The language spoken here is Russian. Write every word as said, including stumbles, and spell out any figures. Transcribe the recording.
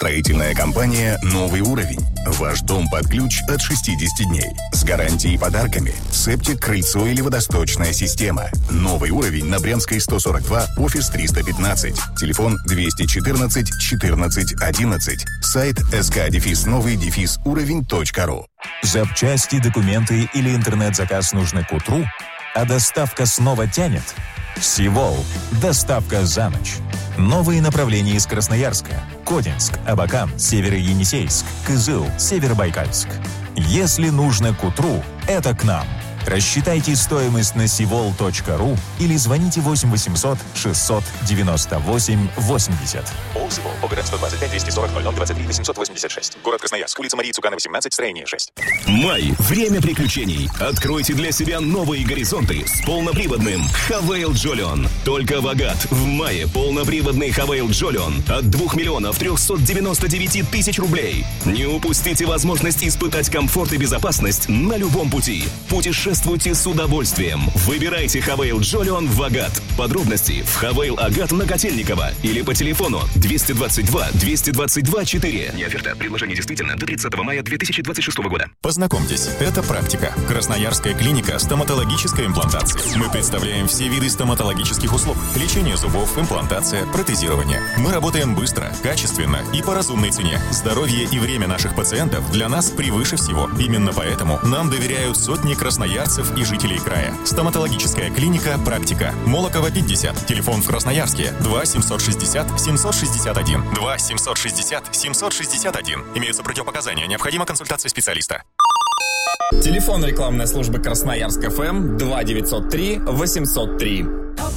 Строительная компания «Новый уровень». Ваш дом под ключ от шестидесяти дней. С гарантией и подарками. Септик, крыльцо или водосточная система. «Новый уровень» на Брянской сто сорок два, офис триста пятнадцать. Телефон двести четырнадцать четырнадцать одиннадцать. Сайт sk дефис новый дефис уровень точка ру. Запчасти, документы или интернет-заказ нужны к утру, а доставка снова тянет? Сивол. Доставка за ночь. Новые направления из Красноярска. Кодинск, Абакан, Северо-Енисейск, Кызыл, Северобайкальск. Если нужно к утру, это к нам. Рассчитайте стоимость на сивол точка ру или звоните восемь восемьсот шестьсот девяносто восемь восемьдесят. ООО «Сивол». ОГРН сто двадцать пять двести сорок ноль ноль двадцать три восемьсот восемьдесят шесть. Город Красноярск. Улица Марии Цукана, восемнадцать, строение шесть. Май. Время приключений. Откройте для себя новые горизонты с полноприводным Хавейл Джолион. Только в Агат. В мае полноприводный Хавейл Джолион от двух миллионов трехсот девяноста девяти тысяч рублей. Не упустите возможность испытать комфорт и безопасность на любом пути. Путешествие Путешествуйте с удовольствием. Выбирайте Хавейл Джолион в Агат. Подробности в Хавейл Агат на Котельникова или по телефону двести двадцать два двести двадцать два четыре. Не оферта. Предложение действительно до тридцатого мая две тысячи двадцать шестого года. Познакомьтесь, это практика. Красноярская клиника стоматологической имплантации. Мы представляем все виды стоматологических услуг. Лечение зубов, имплантация, протезирование. Мы работаем быстро, качественно и по разумной цене. Здоровье и время наших пациентов для нас превыше всего. Именно поэтому нам доверяют сотни красноярцев и жителей края. Стоматологическая клиника «Практика». Молокова, пятьдесят. Телефон в Красноярске два семьсот шестьдесят семьсот шестьдесят один. два семьсот шестьдесят семьсот шестьдесят один. Имеются противопоказания. Необходима консультация специалиста. Телефон рекламной службы Красноярск ФМ два девятьсот три восемьсот три.